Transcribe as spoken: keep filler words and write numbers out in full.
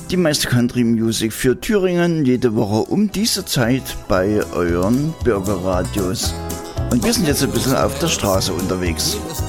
Die meiste Country Music für Thüringen jede Woche um diese Zeit bei euren Bürgerradios. Und wir sind jetzt ein bisschen auf der Straße unterwegs.